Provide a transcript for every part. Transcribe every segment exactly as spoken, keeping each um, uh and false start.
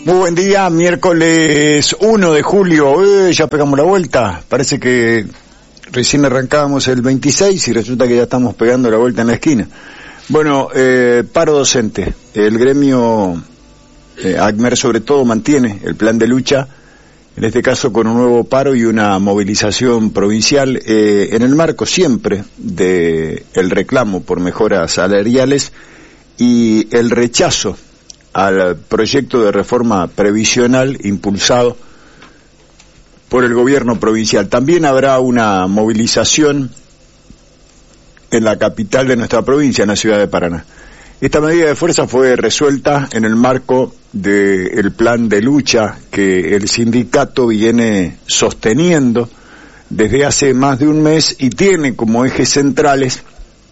Muy buen día, miércoles uno de julio, eh, ya pegamos la vuelta, parece que recién arrancábamos el veintiséis y resulta que ya estamos pegando la vuelta en la esquina. Bueno, eh, paro docente, el gremio eh, ACMER sobre todo mantiene el plan de lucha, en este caso con un nuevo paro y una movilización provincial, eh, en el marco siempre de el reclamo por mejoras salariales y el rechazo al proyecto de reforma previsional impulsado por el gobierno provincial. También habrá una movilización en la capital de nuestra provincia, en la ciudad de Paraná. Esta medida de fuerza fue resuelta en el marco del plan de lucha que el sindicato viene sosteniendo desde hace más de un mes y tiene como ejes centrales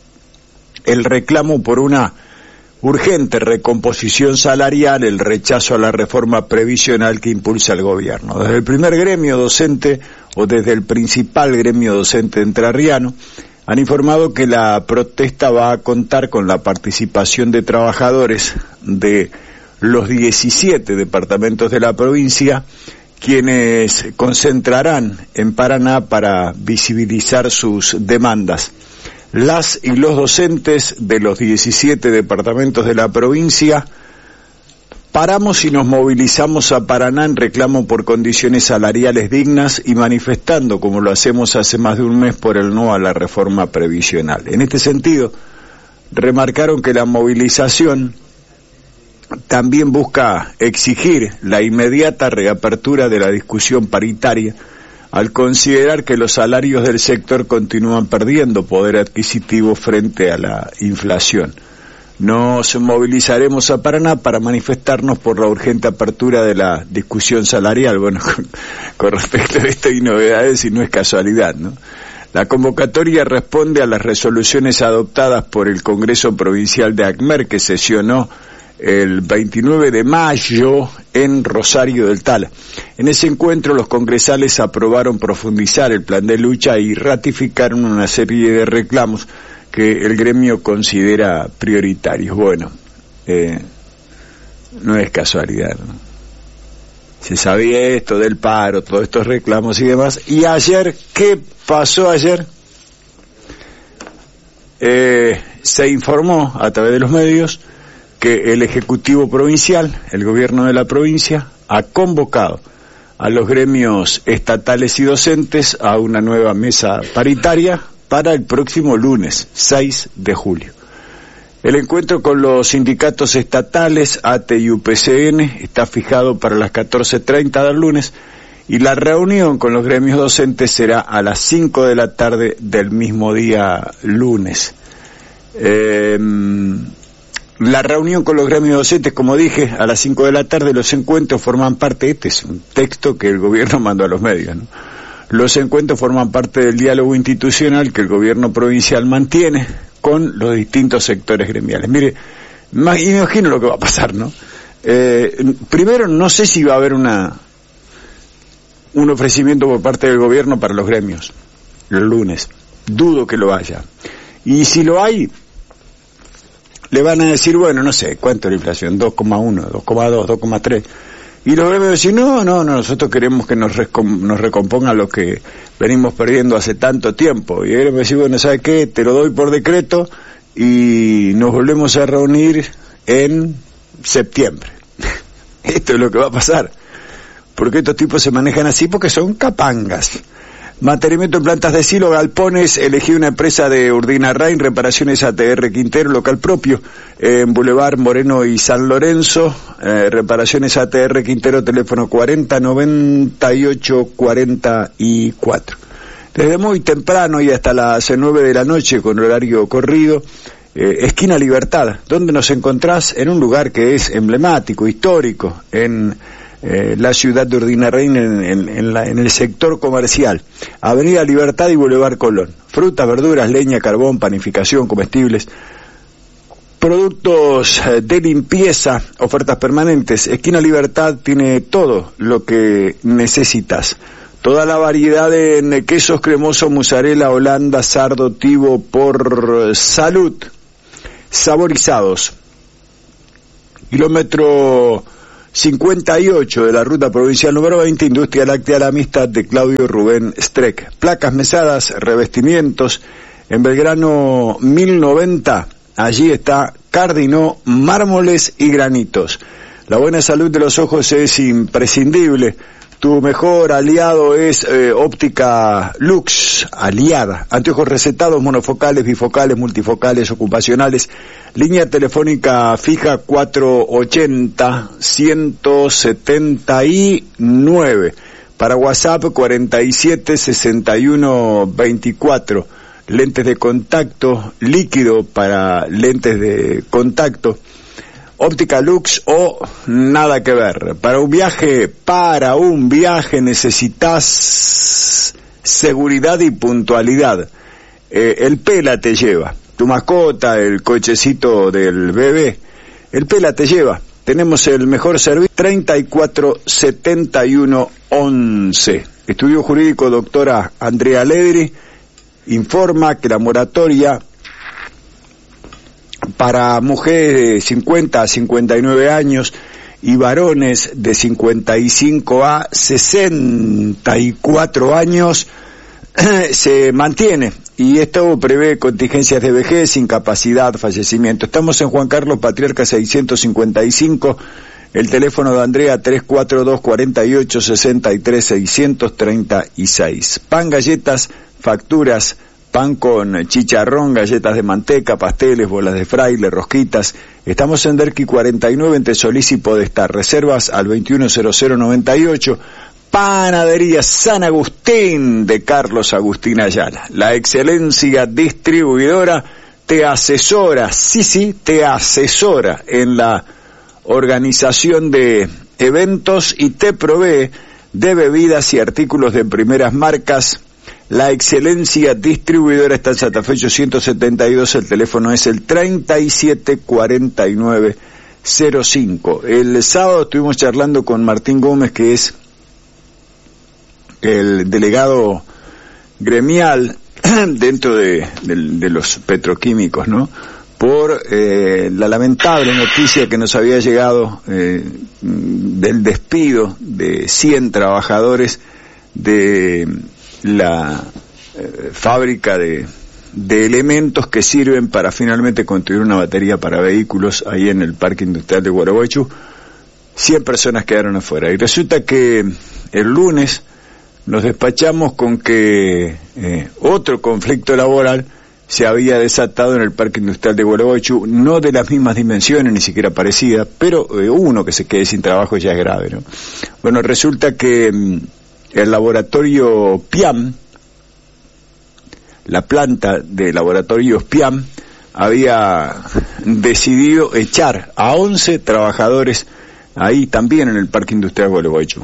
el reclamo por una urgente recomposición salarial, el rechazo a la reforma previsional que impulsa el gobierno. Desde el primer gremio docente o desde el principal gremio docente entrerriano han informado que la protesta va a contar con la participación de trabajadores de los diecisiete departamentos de la provincia, quienes concentrarán en Paraná para visibilizar sus demandas. Las y los docentes de los diecisiete departamentos de la provincia paramos y nos movilizamos a Paraná en reclamo por condiciones salariales dignas y manifestando, como lo hacemos hace más de un mes, por el no a la reforma previsional. En este sentido, remarcaron que la movilización también busca exigir la inmediata reapertura de la discusión paritaria, al considerar que los salarios del sector continúan perdiendo poder adquisitivo frente a la inflación. Nos movilizaremos a Paraná para manifestarnos por la urgente apertura de la discusión salarial. Bueno, con, con respecto a esto hay novedades y no es casualidad, ¿no? La convocatoria responde a las resoluciones adoptadas por el Congreso Provincial de ACMER, que sesionó el veintinueve de mayo en Rosario del Tala. En ese encuentro los congresales aprobaron profundizar el plan de lucha y ratificaron una serie de reclamos que el gremio considera prioritarios. Bueno, eh, no es casualidad, ¿no? Se sabía esto del paro, todos estos reclamos y demás. Y ayer, ¿qué pasó ayer? Eh, se informó a través de los medios que el Ejecutivo Provincial, el gobierno de la provincia, ha convocado a los gremios estatales y docentes a una nueva mesa paritaria para el próximo lunes, seis de julio. El encuentro con los sindicatos estatales, A T E y U P C N, está fijado para las catorce treinta del lunes y la reunión con los gremios docentes será a las cinco de la tarde del mismo día lunes. Eh, La reunión con los gremios docentes, como dije, a las cinco de la tarde. Los encuentros forman parte, este es un texto que el gobierno mandó a los medios, ¿no? Los encuentros forman parte del diálogo institucional que el gobierno provincial mantiene con los distintos sectores gremiales. Mire, imagino lo que va a pasar, ¿no? Eh, primero, no sé si va a haber una un ofrecimiento por parte del gobierno para los gremios el lunes. Dudo que lo haya. Y si lo hay, le van a decir, bueno, no sé, ¿cuánto es la inflación? dos coma uno, dos coma dos, dos coma tres. Y los gremios dicen, no, no, no, nosotros queremos que nos, recom- nos recomponga lo que venimos perdiendo hace tanto tiempo. Y el gremio dice, bueno, ¿sabe qué? Te lo doy por decreto y nos volvemos a reunir en septiembre. Esto es lo que va a pasar. Porque estos tipos se manejan así porque son capangas. Mantenimiento en plantas de silo, galpones, elegí una empresa de Urdinarrain, reparaciones A T R Quintero, local propio, eh, en Boulevard Moreno y San Lorenzo, eh, reparaciones A T R Quintero, teléfono cuarenta noventa y ocho cuarenta y cuatro. Desde muy temprano y hasta las nueve de la noche con horario corrido, eh, esquina Libertad, donde nos encontrás en un lugar que es emblemático, histórico, en Eh, la ciudad de Urdinarrain, en, en, en, la, en el sector comercial, Avenida Libertad y Boulevard Colón. Frutas, verduras, leña, carbón, panificación, comestibles, productos de limpieza, ofertas permanentes. Esquina Libertad tiene todo lo que necesitas. Toda la variedad de quesos cremosos, mozzarella, holanda, sardo, tivo, por salud, saborizados. Kilómetro cincuenta y ocho de la ruta provincial número veinte, Industria Láctea La Amistad de Claudio Rubén Streck. Placas, mesadas, revestimientos, en Belgrano mil noventa, allí está Cardinó, mármoles y granitos. La buena salud de los ojos es imprescindible. Tu mejor aliado es eh, Óptica Lux, aliada. Anteojos recetados, monofocales, bifocales, multifocales, ocupacionales. Línea telefónica fija cuatrocientos ochenta, ciento setenta y nueve. Para WhatsApp cuarenta y siete, sesenta y uno, veinticuatro. Lentes de contacto, líquido para lentes de contacto. Óptica Lux o nada que ver. Para un viaje, para un viaje necesitas seguridad y puntualidad. Eh, el Pela te lleva. Tu mascota, el cochecito del bebé, el Pela te lleva. Tenemos el mejor servicio, treinta y cuatro, setenta y uno, once. Estudio jurídico, doctora Andrea Ledri, informa que la moratoria para mujeres de cincuenta a cincuenta y nueve años y varones de cincuenta y cinco a sesenta y cuatro años se mantiene, y esto prevé contingencias de vejez, incapacidad, fallecimiento. Estamos en Juan Carlos Patriarca seiscientos cincuenta y cinco, el teléfono de Andrea tres cuatro dos, cuarenta y ocho, sesenta y tres, seiscientos treinta y seis. Pan, galletas, facturas, pan con chicharrón, galletas de manteca, pasteles, bolas de fraile, rosquitas. Estamos en Derqui cuarenta y nueve, entre Solís y Podestá. Reservas al veintiuno cero cero noventa y ocho. Panadería San Agustín de Carlos Agustín Ayala. La excelencia distribuidora te asesora, sí, sí, te asesora en la organización de eventos y te provee de bebidas y artículos de primeras marcas. La excelencia distribuidora está en Santa Fe ochocientos setenta y dos, el teléfono es el treinta y siete, cuarenta y nueve, cero cinco. El sábado estuvimos charlando con Martín Gómez, que es el delegado gremial dentro de, de, de los petroquímicos, ¿no? Por eh, la lamentable noticia que nos había llegado eh, del despido de cien trabajadores de la eh, fábrica de, de elementos que sirven para finalmente construir una batería para vehículos ahí en el Parque Industrial de Gualeguaychú. cien personas quedaron afuera, y resulta que el lunes nos despachamos con que eh, otro conflicto laboral se había desatado en el Parque Industrial de Gualeguaychú, no de las mismas dimensiones, ni siquiera parecida, pero eh, uno que se quede sin trabajo ya es grave, ¿no? Bueno, resulta que mm, el laboratorio Piam, la planta de laboratorios Piam, había decidido echar a once trabajadores ahí también en el Parque Industrial de Gualeguaychú.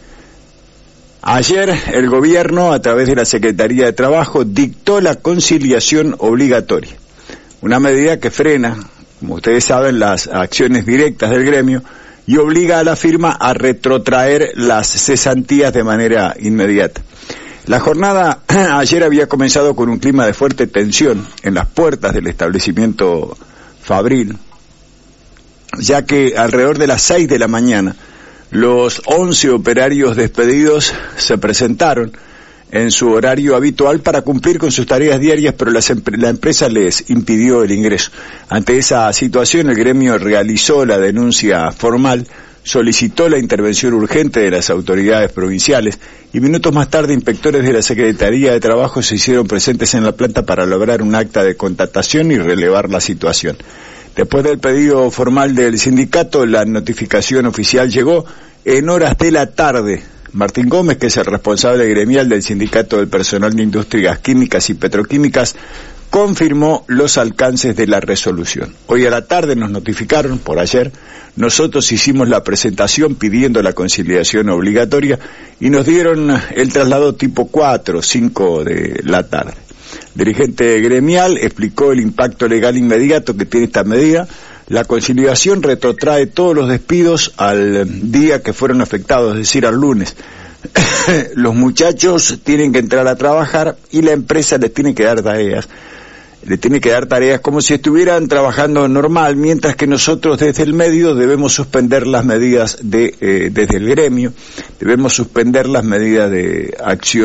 Ayer el gobierno, a través de la Secretaría de Trabajo, dictó la conciliación obligatoria, una medida que frena, como ustedes saben, las acciones directas del gremio y obliga a la firma a retrotraer las cesantías de manera inmediata. La jornada ayer había comenzado con un clima de fuerte tensión en las puertas del establecimiento fabril, ya que alrededor de las seis de la mañana los once operarios despedidos se presentaron en su horario habitual para cumplir con sus tareas diarias, pero las, la empresa les impidió el ingreso. Ante esa situación, el gremio realizó la denuncia formal, solicitó la intervención urgente de las autoridades provinciales y minutos más tarde inspectores de la Secretaría de Trabajo se hicieron presentes en la planta para lograr un acta de contactación y relevar la situación. Después del pedido formal del sindicato, la notificación oficial llegó en horas de la tarde. Martín Gómez, que es el responsable gremial del Sindicato del Personal de Industrias Químicas y Petroquímicas, confirmó los alcances de la resolución. Hoy a la tarde nos notificaron, por ayer, nosotros hicimos la presentación pidiendo la conciliación obligatoria y nos dieron el traslado tipo cuatro, cinco de la tarde. Dirigente gremial explicó el impacto legal inmediato que tiene esta medida. La conciliación retrotrae todos los despidos al día que fueron afectados, es decir, al lunes. Los muchachos tienen que entrar a trabajar y la empresa les tiene que dar tareas. le tiene que dar tareas como si estuvieran trabajando normal, mientras que nosotros desde el medio debemos suspender las medidas de, eh, desde el gremio, debemos suspender las medidas de acción